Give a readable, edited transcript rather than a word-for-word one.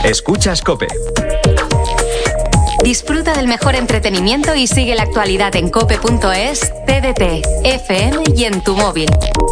Escuchas COPE. Disfruta del mejor entretenimiento y sigue la actualidad en cope.es, TDT, FM y en tu móvil.